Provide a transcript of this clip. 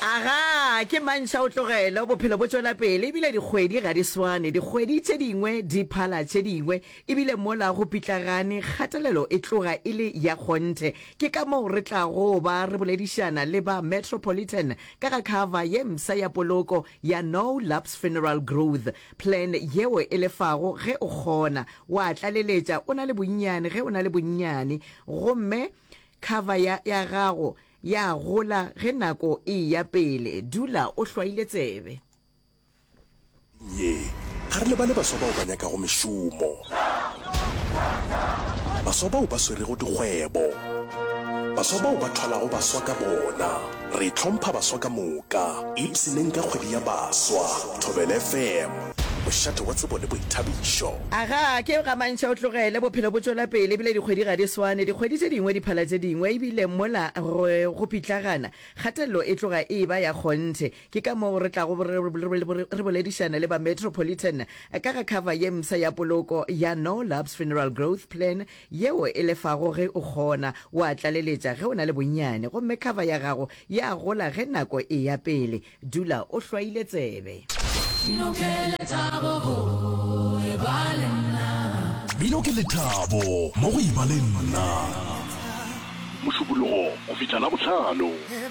Aga ke mantšha o tlogela bophelo bo tswela pele ebile dikgwedi ga di swane dikgwedi tse dingwe di phala tse dingwe ebile mola go pitlagane kgatelelo e tloga e le ya kgonthe ke ka moo re tla go ba re boledišana le ba Metropolitan ka ga cover ye msa ya poloko ya No Lapse Funeral Growth Plan yeo e lefago ge o kgona wa tlaleletša o na le bonnyane ge o na le bonnyane gomme cover ya gago ya gola ge nako e ya pele dula o hlwaile tsebe ye ga re le ba le baswa bao ba nyaka go mešomo baswa bao ba swerego dikgwebo baswa bao ba thwalago baswa ka bona re tlhompha baswa ka moka ipseneng ka kgwedi ya baswa Thobela FM mošate wa tsebo le boithabišo aga ke ga mantšha o tlogele bophelo bo tswela pele ebile dikgwedi ga di swane dikgwedi tse dingwe di phala tse dingwe ebile mola go pitlagana kgatelelo e tloga e ba ya kgonthe ke ka moo re tla go re boledišana le ba Metropolitan ka ga cover ye msa ya poloko ya No Lapse Funeral Growth Plan yeo e lefago ge o kgona wa tlaleletša ge o na le bonnyane gomme cover ya gago ya gola ge nako e ya pele dula o hlwaile tsebe Bino ke lethabo mo go ibaleng nna mošupologo go fitlha la bohlano